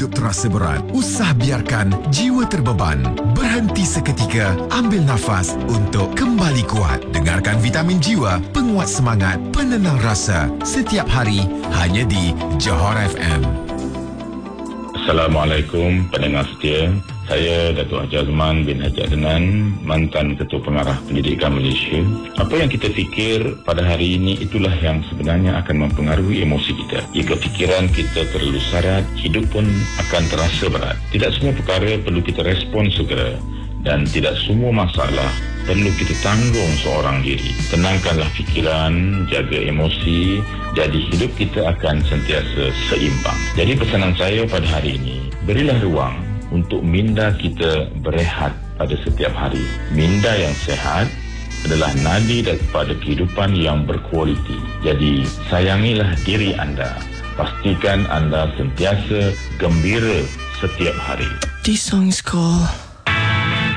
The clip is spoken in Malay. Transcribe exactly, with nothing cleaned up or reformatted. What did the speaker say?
hidup terasa berat, usah biarkan jiwa terbeban. Berhenti seketika, ambil nafas untuk kembali kuat. Dengarkan Vitamin Jiwa, penguat semangat, penenang rasa. Setiap hari, hanya di Johor F M. Assalamualaikum pendengar setia. Saya Datuk Haji Azman bin Haji Adnan, mantan Ketua Pengarah Pendidikan Malaysia. Apa yang kita fikir pada hari ini itulah yang sebenarnya akan mempengaruhi emosi kita. Jika fikiran kita terlalu sarat, hidup pun akan terasa berat. Tidak semua perkara perlu kita respon segera dan tidak semua masalah perlu kita tanggung seorang diri. Tenangkanlah fikiran, jaga emosi, jadi hidup kita akan sentiasa seimbang. Jadi pesanan saya pada hari ini, berilah ruang untuk minda kita berehat pada setiap hari. Minda yang sehat adalah nadi daripada kehidupan yang berkualiti. Jadi sayangilah diri anda. Pastikan anda sentiasa gembira setiap hari. This song is called